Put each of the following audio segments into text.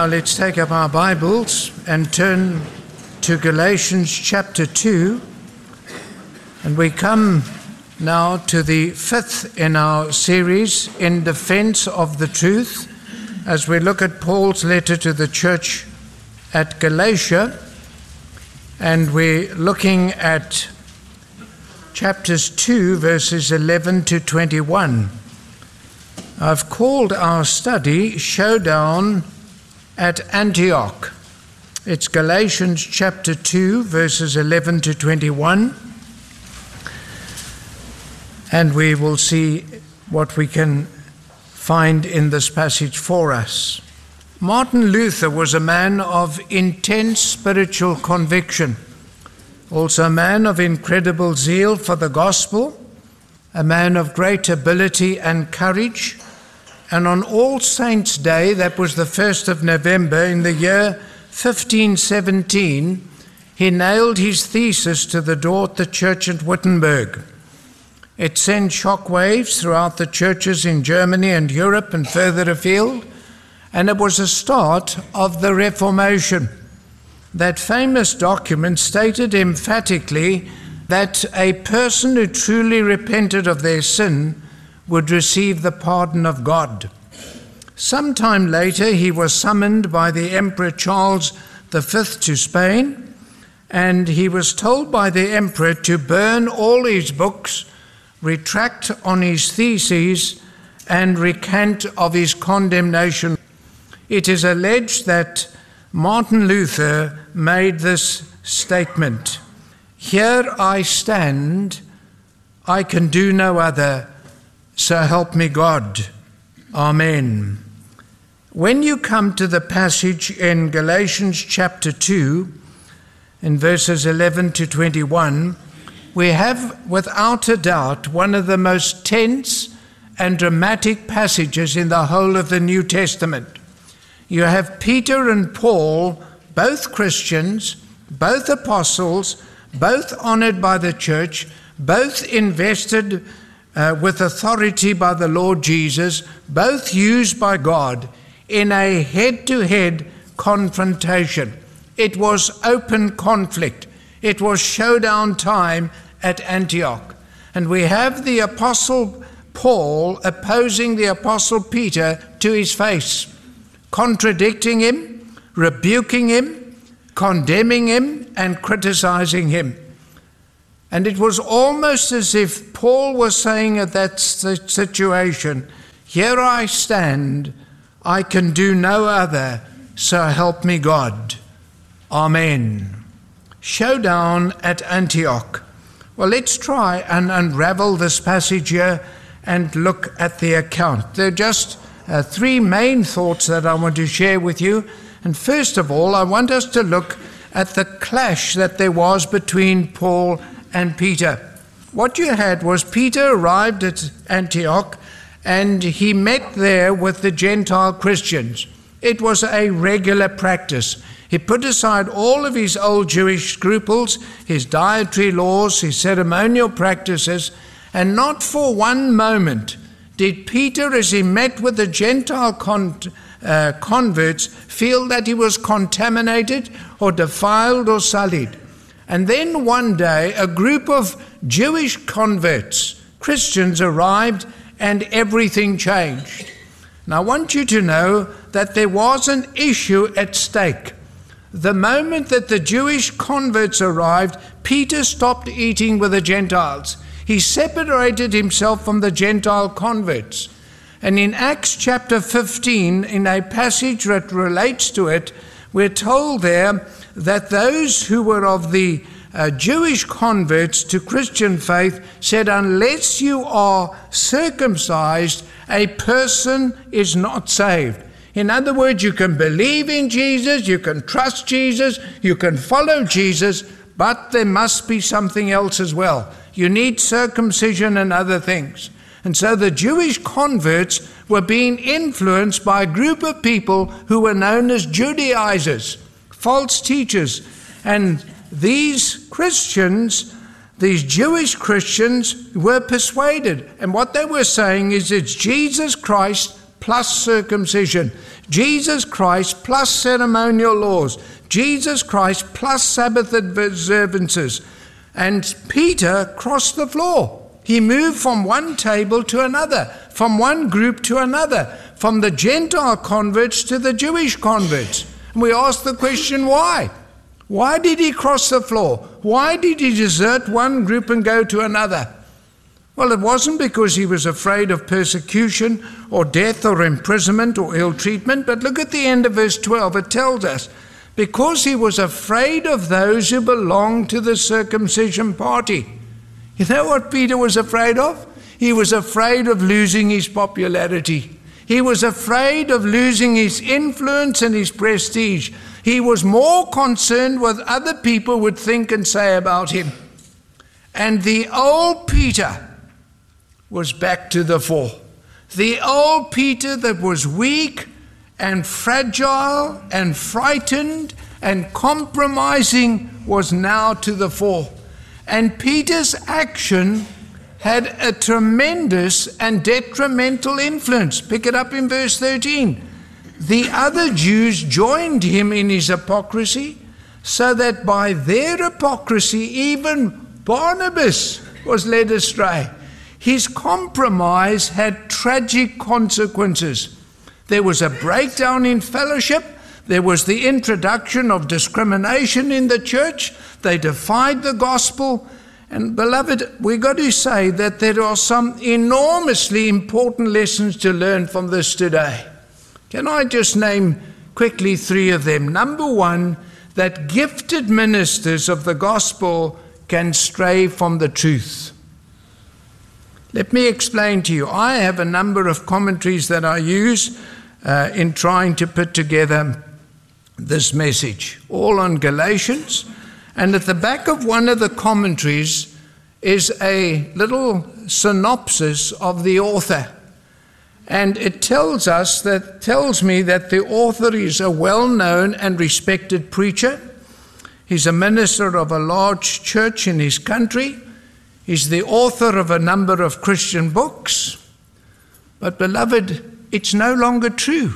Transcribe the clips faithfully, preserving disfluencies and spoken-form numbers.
Now let's take up our Bibles and turn to Galatians chapter two. And we come now to the fifth in our series, In Defense of the Truth, as we look at Paul's letter to the church at Galatia. And we're looking at chapters two, verses eleven to twenty-one. I've called our study Showdown at Antioch. It's Galatians chapter two, verses eleven to twenty-one. And we will see what we can find in this passage for us. Martin Luther was a man of intense spiritual conviction, also a man of incredible zeal for the gospel, a man of great ability and courage. And on All Saints' Day, that was the first of November in the year fifteen seventeen, he nailed his thesis to the door at the church at Wittenberg. It sent shockwaves throughout the churches in Germany and Europe and further afield, and it was a start of the Reformation. That famous document stated emphatically that a person who truly repented of their sin would receive the pardon of God. Sometime later, he was summoned by the Emperor Charles the Fifth to Spain, and he was told by the emperor to burn all his books, retract on his theses, and recant of his condemnation. It is alleged that Martin Luther made this statement: "Here I stand, I can do no other, so help me God. Amen." When you come to the passage in Galatians chapter two, in verses eleven to twenty-one, we have without a doubt one of the most tense and dramatic passages in the whole of the New Testament. You have Peter and Paul, both Christians, both apostles, both honored by the church, both invested uh, with authority by the Lord Jesus, both used by God in a head-to-head confrontation. It was open conflict. It was showdown time at Antioch. And we have the Apostle Paul opposing the Apostle Peter to his face, contradicting him, rebuking him, condemning him, and criticizing him. And it was almost as if Paul was saying at that situation, "Here I stand, I can do no other, so help me God. Amen." Showdown at Antioch. Well, let's try and unravel this passage here and look at the account. There are just uh, three main thoughts that I want to share with you. And first of all, I want us to look at the clash that there was between Paul and Peter. What you had was Peter arrived at Antioch and he met there with the Gentile Christians. It was a regular practice. He put aside all of his old Jewish scruples, his dietary laws, his ceremonial practices, and not for one moment did Peter, as he met with the Gentile con- uh, converts, feel that he was contaminated or defiled or sullied. And then one day, a group of Jewish converts, Christians, arrived and everything changed. Now, I want you to know that there was an issue at stake. The moment that the Jewish converts arrived, Peter stopped eating with the Gentiles. He separated himself from the Gentile converts. And in Acts chapter fifteen, in a passage that relates to it, we're told there that those who were of the uh, Jewish converts to Christian faith said, "Unless you are circumcised, a person is not saved." In other words, you can believe in Jesus, you can trust Jesus, you can follow Jesus, but there must be something else as well. You need circumcision and other things. And so the Jewish converts were being influenced by a group of people who were known as Judaizers, false teachers. And these Christians, these Jewish Christians, were persuaded. And what they were saying is it's Jesus Christ plus circumcision, Jesus Christ plus ceremonial laws, Jesus Christ plus Sabbath observances. And Peter crossed the floor. He moved from one table to another, from one group to another, from the Gentile converts to the Jewish converts. And we ask the question, why? Why did he cross the floor? Why did he desert one group and go to another? Well, it wasn't because he was afraid of persecution or death or imprisonment or ill treatment, but look at the end of verse twelve. It tells us, because he was afraid of those who belonged to the circumcision party. You know what Peter was afraid of? He was afraid of losing his popularity. He was afraid of losing his influence and his prestige. He was more concerned what other people would think and say about him. And the old Peter was back to the fore. The old Peter that was weak and fragile and frightened and compromising was now to the fore. And Peter's action had a tremendous and detrimental influence. Pick it up in verse thirteen. The other Jews joined him in his hypocrisy, so that by their hypocrisy even Barnabas was led astray. His compromise had tragic consequences. There was a breakdown in fellowship. There was the introduction of discrimination in the church. They defied the gospel. And beloved, we've got to say that there are some enormously important lessons to learn from this today. Can I just name quickly three of them? Number one, that gifted ministers of the gospel can stray from the truth. Let me explain to you. I have a number of commentaries that I use uh, in trying to put together this message, all on Galatians. And at the back of one of the commentaries is a little synopsis of the author. And it tells us that, tells me that the author is a well-known and respected preacher. He's a minister of a large church in his country. He's the author of a number of Christian books. But beloved, it's no longer true.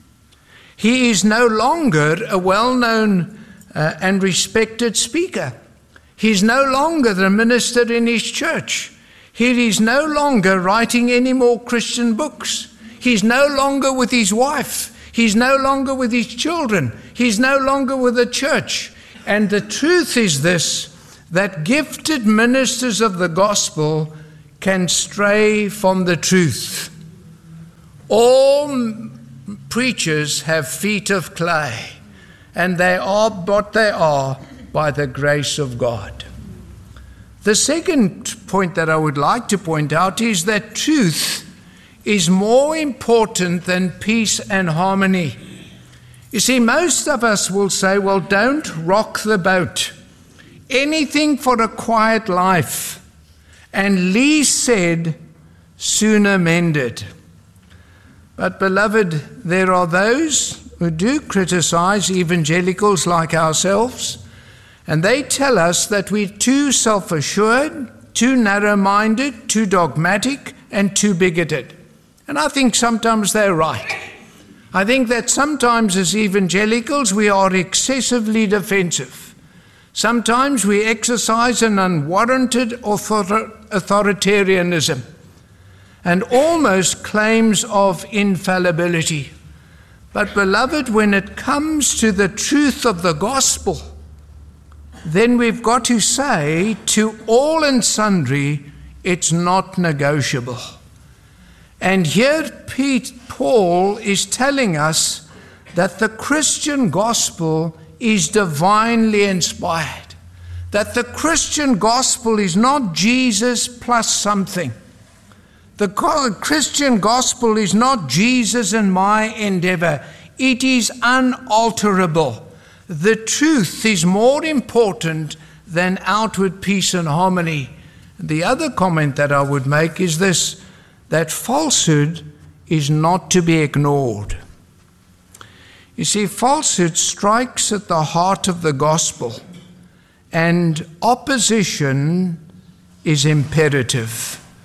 He is no longer a well-known uh, and respected speaker. He's no longer the minister in his church. He is no longer writing any more Christian books. He's no longer with his wife. He's no longer with his children. He's no longer with the church. And the truth is this, that gifted ministers of the gospel can stray from the truth. All preachers have feet of clay, and they are what they are by the grace of God. The second point that I would like to point out is that truth is more important than peace and harmony. You see, most of us will say, well, don't rock the boat. Anything for a quiet life. And Lee said, sooner mended. But beloved, there are those who do criticize evangelicals like ourselves, and they tell us that we're too self-assured, too narrow-minded, too dogmatic, and too bigoted. And I think sometimes they're right. I think that sometimes as evangelicals we are excessively defensive. Sometimes we exercise an unwarranted author- authoritarianism and almost claims of infallibility. But beloved, when it comes to the truth of the gospel, then we've got to say to all and sundry, it's not negotiable. And here Pete, Paul is telling us that the Christian gospel is divinely inspired. That the Christian gospel is not Jesus plus something. The Christian gospel is not Jesus and my endeavor. It is unalterable. The truth is more important than outward peace and harmony. The other comment that I would make is this, that falsehood is not to be ignored. You see, falsehood strikes at the heart of the gospel, and opposition is imperative.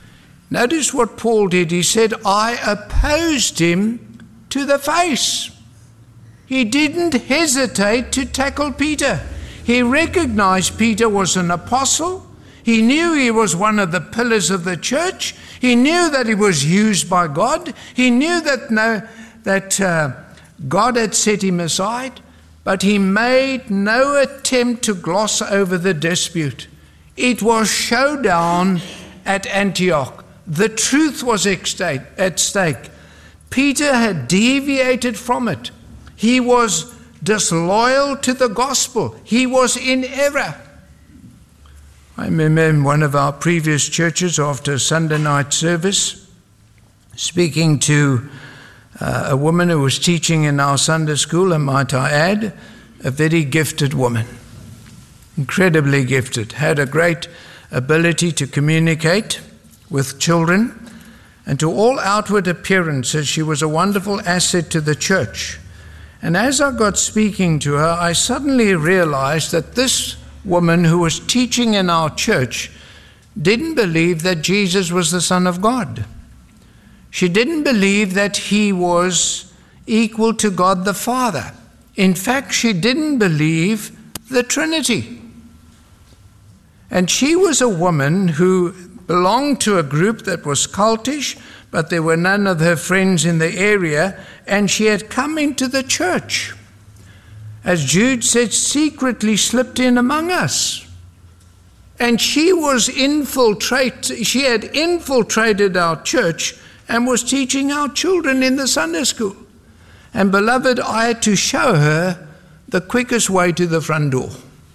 Notice what Paul did. He said, I opposed him to the face. He didn't hesitate to tackle Peter. He recognized Peter was an apostle. He knew he was one of the pillars of the church. He knew that he was used by God. He knew that no, that uh, God had set him aside, but he made no attempt to gloss over the dispute. It was showdown at Antioch. The truth was at stake. Peter had deviated from it. He was disloyal to the gospel. He was in error. I remember in one of our previous churches after Sunday night service, speaking to uh, a woman who was teaching in our Sunday school, and might I add, a very gifted woman, incredibly gifted, had a great ability to communicate with children, and to all outward appearances she was a wonderful asset to the church. And as I got speaking to her, I suddenly realized that this woman who was teaching in our church didn't believe that Jesus was the Son of God. She didn't believe that he was equal to God the Father. In fact, she didn't believe the Trinity. And she was a woman who belonged to a group that was cultish, but there were none of her friends in the area, and she had come into the church, as Jude said, secretly slipped in among us. And she was infiltrate, she had infiltrated our church and was teaching our children in the Sunday school. And beloved, I had to show her the quickest way to the front door.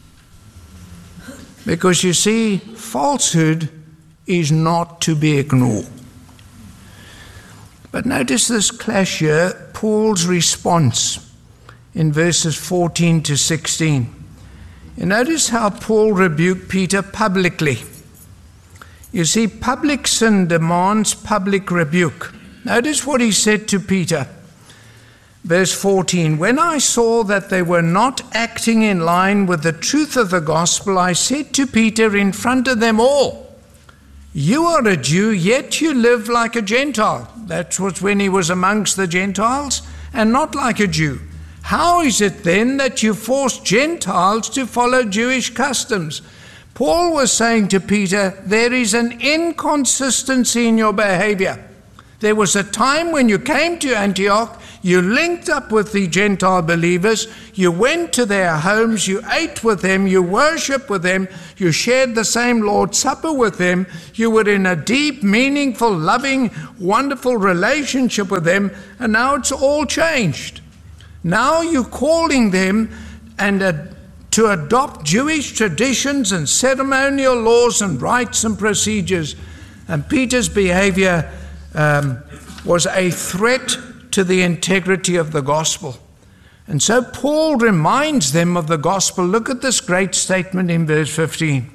Because you see, falsehood is not to be ignored. But notice this clash here, Paul's response in verses fourteen to sixteen. You notice how Paul rebuked Peter publicly. You see, public sin demands public rebuke. Notice what he said to Peter. Verse fourteen, when I saw that they were not acting in line with the truth of the gospel, I said to Peter in front of them all, you are a Jew, yet you live like a Gentile. That was when he was amongst the Gentiles, and not like a Jew. How is it then that you force Gentiles to follow Jewish customs? Paul was saying to Peter, there is an inconsistency in your behavior. There was a time when you came to Antioch, you linked up with the Gentile believers, you went to their homes, you ate with them, you worshiped with them, you shared the same Lord's Supper with them, you were in a deep, meaningful, loving, wonderful relationship with them, and now it's all changed. Now you're calling them and uh, to adopt Jewish traditions and ceremonial laws and rites and procedures. And Peter's behavior um, was a threat to the integrity of the gospel. And so Paul reminds them of the gospel. Look at this great statement in verse fifteen.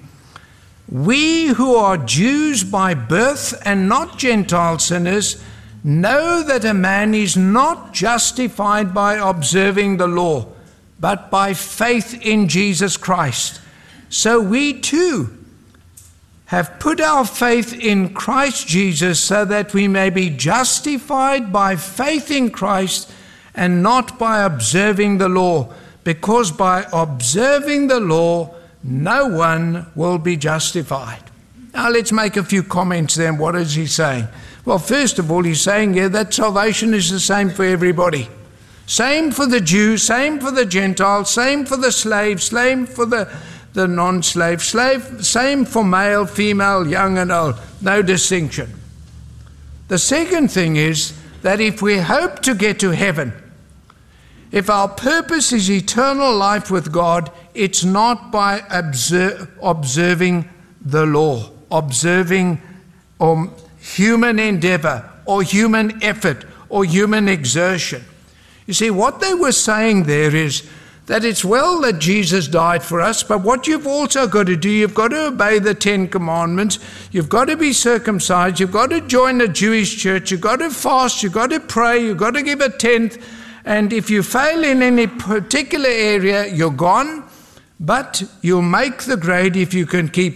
We who are Jews by birth and not Gentile sinners know that a man is not justified by observing the law, but by faith in Jesus Christ. So we too have put our faith in Christ Jesus so that we may be justified by faith in Christ and not by observing the law, because by observing the law, no one will be justified. Now let's make a few comments then. What is he saying? Well, first of all, he's saying here that salvation is the same for everybody. Same for the Jew, same for the Gentile, same for the slave, same for the, the non-slave, slave, same for male, female, young and old. No distinction. The second thing is that if we hope to get to heaven, if our purpose is eternal life with God, it's not by observe, observing the law, observing um, human endeavor or human effort or human exertion. You see, what they were saying there is that it's well that Jesus died for us, but what you've also got to do, you've got to obey the Ten Commandments, you've got to be circumcised, you've got to join a Jewish church, you've got to fast, you've got to pray, you've got to give a tenth, and if you fail in any particular area, you're gone, but you'll make the grade if you can keep it.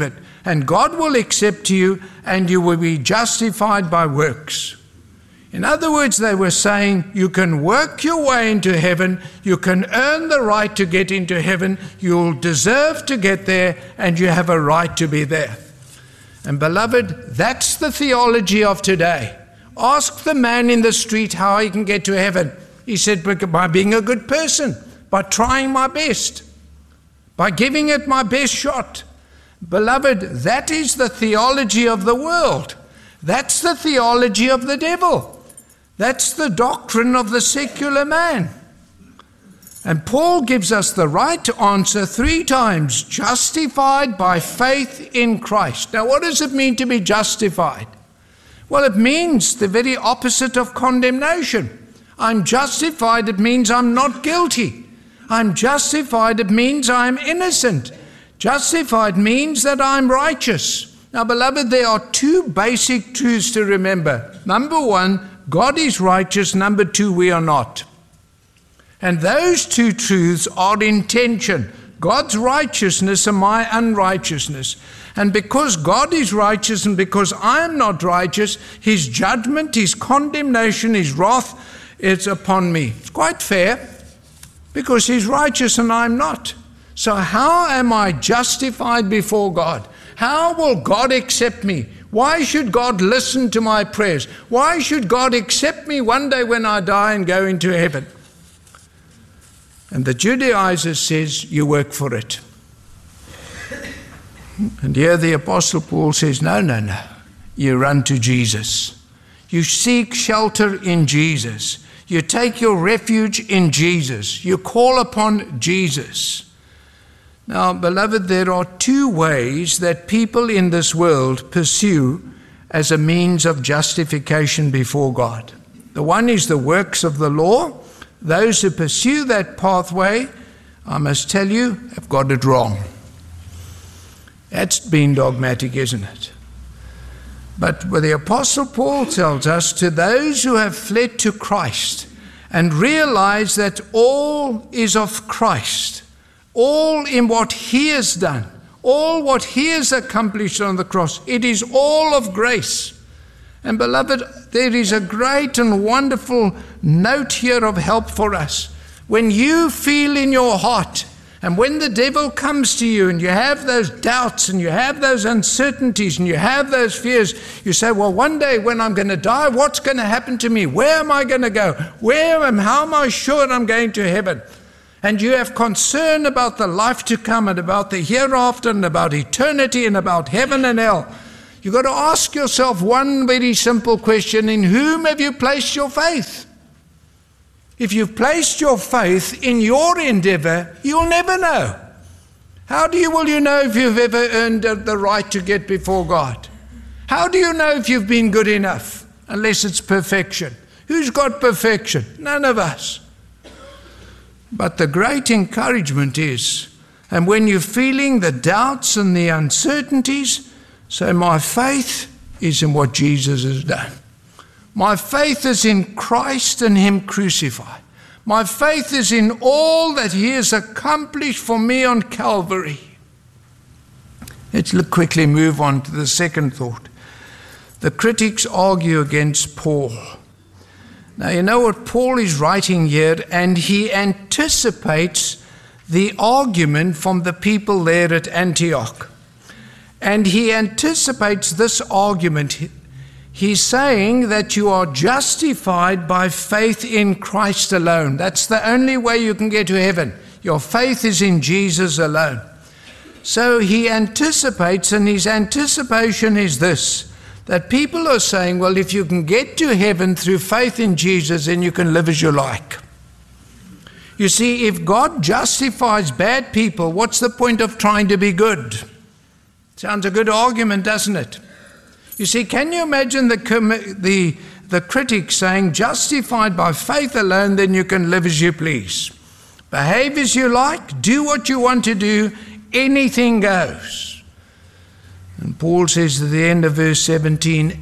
and God will accept you, and you will be justified by works. In other words, they were saying you can work your way into heaven, you can earn the right to get into heaven, you'll deserve to get there, and you have a right to be there. And beloved, that's the theology of today. Ask the man in the street how he can get to heaven. He said, by being a good person, by trying my best, by giving it my best shot. Beloved, that is the theology of the world. That's the theology of the devil. That's the doctrine of the secular man. And Paul gives us the right answer three times: justified by faith in Christ. Now, what does it mean to be justified? Well, it means the very opposite of condemnation. I'm justified, it means I'm not guilty. I'm justified, it means I'm innocent. Justified means that I'm righteous. Now, beloved, there are two basic truths to remember. Number one, God is righteous. Number two, we are not. And those two truths are in tension. God's righteousness and my unrighteousness. And because God is righteous and because I am not righteous, his judgment, his condemnation, his wrath is upon me. It's quite fair, because he's righteous and I'm not. So how am I justified before God? How will God accept me? Why should God listen to my prayers? Why should God accept me one day when I die and go into heaven? And the Judaizer says, you work for it. And here the Apostle Paul says, no, no, no. You run to Jesus. You seek shelter in Jesus. You take your refuge in Jesus. You call upon Jesus. Now, beloved, there are two ways that people in this world pursue as a means of justification before God. The one is the works of the law. Those who pursue that pathway, I must tell you, have got it wrong. That's being dogmatic, isn't it? But what the Apostle Paul tells us, to those who have fled to Christ and realize that all is of Christ, all in what he has done, all what he has accomplished on the cross, it is all of grace. And beloved, there is a great and wonderful note here of help for us. When you feel in your heart, and when the devil comes to you and you have those doubts and you have those uncertainties and you have those fears, you say, well, one day when I'm going to die, what's going to happen to me? Where am I going to go? Where am, how am I sure I'm going to heaven? And you have concern about the life to come and about the hereafter and about eternity and about heaven and hell. You've got to ask yourself one very simple question: in whom have you placed your faith? If you've placed your faith in your endeavor, you'll never know. How do you, will you know if you've ever earned the right to get before God? How do you know if you've been good enough? Unless it's perfection. Who's got perfection? None of us. But the great encouragement is, and when you're feeling the doubts and the uncertainties, say, my faith is in what Jesus has done. My faith is in Christ and him crucified. My faith is in all that he has accomplished for me on Calvary. Let's look, quickly move on to the second thought. The critics argue against Paul. Now, you know what Paul is writing here, and he anticipates the argument from the people there at Antioch. And he anticipates this argument. He's saying that you are justified by faith in Christ alone. That's the only way you can get to heaven. Your faith is in Jesus alone. So he anticipates, and his anticipation is this, that people are saying, well, if you can get to heaven through faith in Jesus, then you can live as you like. You see, if God justifies bad people, what's the point of trying to be good? Sounds a good argument, doesn't it? You see, can you imagine the, the, the critic saying, justified by faith alone, then you can live as you please. Behave as you like, do what you want to do, anything goes. And Paul says at the end of verse seventeen,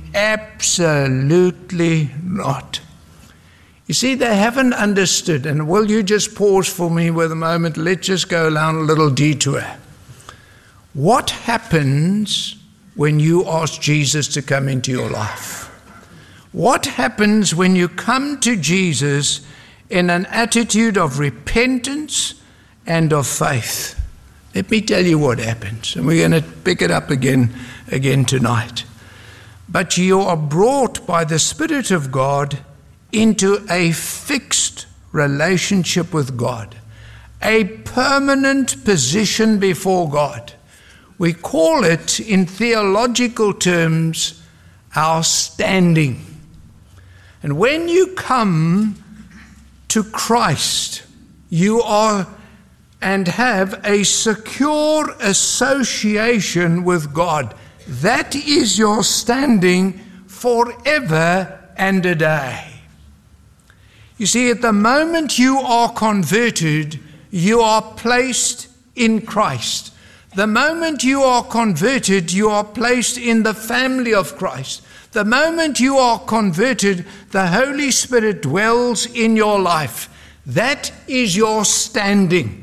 absolutely not. You see, they haven't understood, and will you just pause for me with a moment? Let's just go down a little detour. What happens when you ask Jesus to come into your life? What happens when you come to Jesus in an attitude of repentance and of faith? Let me tell you what happens, and we're going to pick it up again, again tonight. But you are brought by the Spirit of God into a fixed relationship with God, a permanent position before God. We call it, in theological terms, our standing. And when you come to Christ, you are and have a secure association with God. That is your standing forever and a day. You see, at the moment you are converted, you are placed in Christ. The moment you are converted, you are placed in the family of Christ. The moment you are converted, the Holy Spirit dwells in your life. That is your standing.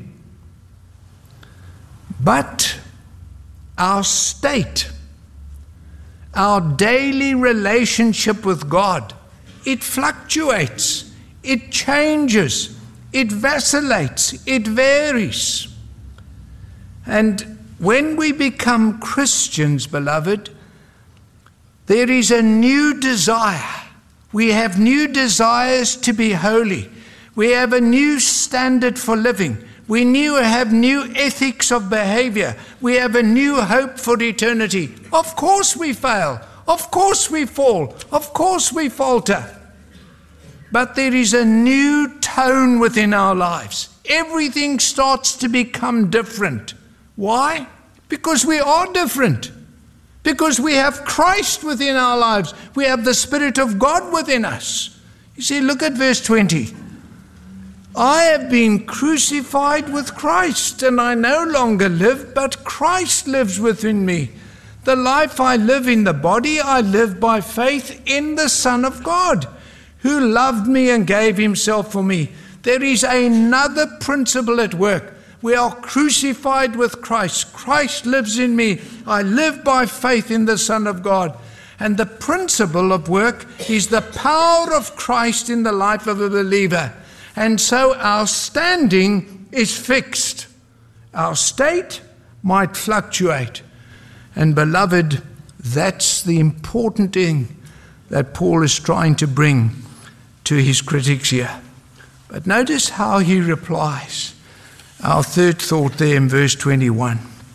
But our state, our daily relationship with God, it fluctuates, it changes, it vacillates, it varies. And when we become Christians, beloved, there is a new desire. We have new desires to be holy. We have a new standard for living. We new have new ethics of behavior. We have a new hope for eternity. Of course we fail. Of course we fall. Of course we falter. But there is a new tone within our lives. Everything starts to become different. Why? Because we are different. Because we have Christ within our lives. We have the Spirit of God within us. You see, look at verse twenty. I have been crucified with Christ, and I no longer live, but Christ lives within me. The life I live in the body, I live by faith in the Son of God, who loved me and gave himself for me. There is another principle at work. We are crucified with Christ. Christ lives in me. I live by faith in the Son of God. And the principle of work is the power of Christ in the life of a believer. And so our standing is fixed. Our state might fluctuate. And beloved, that's the important thing that Paul is trying to bring to his critics here. But notice how he replies. Our third thought there in verse twenty-one.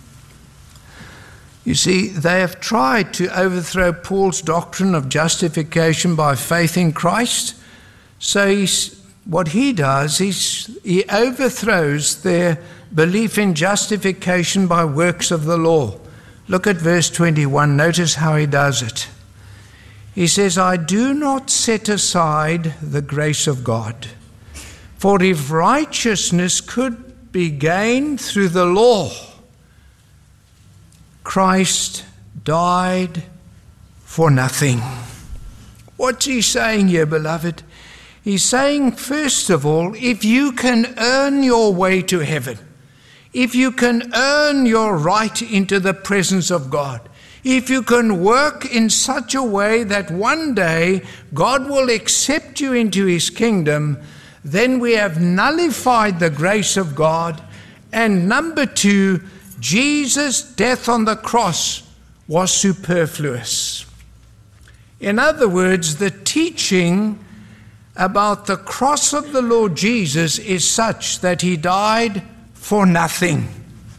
You see, they have tried to overthrow Paul's doctrine of justification by faith in Christ. So he's, what he does is he overthrows their belief in justification by works of the law. Look at verse twenty-one. Notice how he does it. He says, I do not set aside the grace of God. For if righteousness could be gained through the law, Christ died for nothing. What's he saying here, beloved? He's saying, first of all, if you can earn your way to heaven, if you can earn your right into the presence of God, if you can work in such a way that one day God will accept you into his kingdom, then we have nullified the grace of God. And number two, Jesus' death on the cross was superfluous. In other words, the teaching about the cross of the Lord Jesus is such that he died for nothing.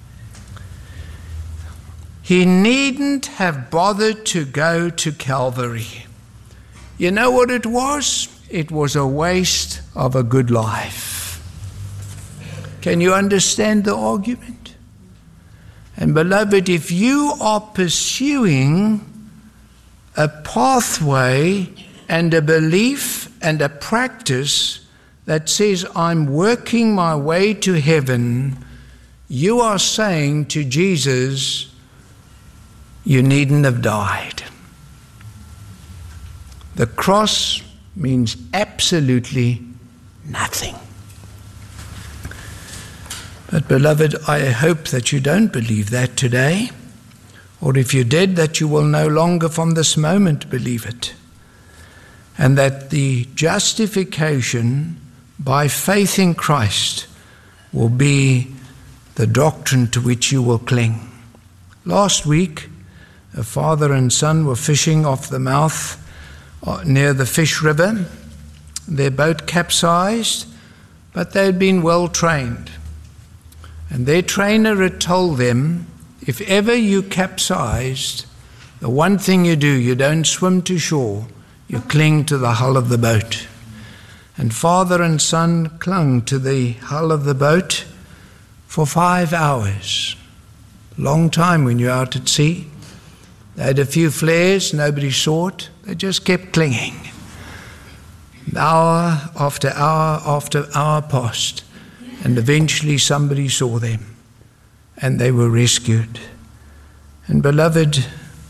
He needn't have bothered to go to Calvary. You know what it was? It was a waste of a good life. Can you understand the argument? And beloved, if you are pursuing a pathway and a belief and a practice that says, I'm working my way to heaven, you are saying to Jesus, you needn't have died. The cross means absolutely nothing. But beloved, I hope that you don't believe that today, or if you did, that you will no longer from this moment believe it, and that the justification by faith in Christ will be the doctrine to which you will cling. Last week, a father and son were fishing off the mouth near the Fish River. Their boat capsized, but they had been well trained. And their trainer had told them, if ever you capsized, the one thing you do, you don't swim to shore, you cling to the hull of the boat. And father and son clung to the hull of the boat for five hours. Long time when you're out at sea. They had a few flares, nobody saw it, they just kept clinging. Hour after hour after hour passed, and eventually somebody saw them, and they were rescued. And beloved,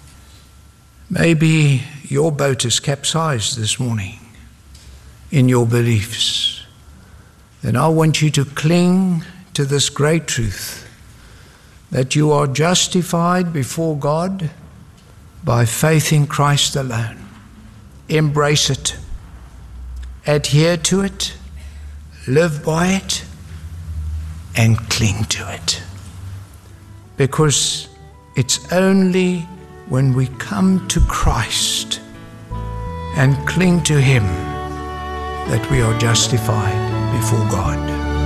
maybe your boat is capsized this morning in your beliefs. Then I want you to cling to this great truth, that you are justified before God by faith in Christ alone. Embrace it, adhere to it, live by it, and cling to it. Because it's only when we come to Christ and cling to Him that we are justified before God.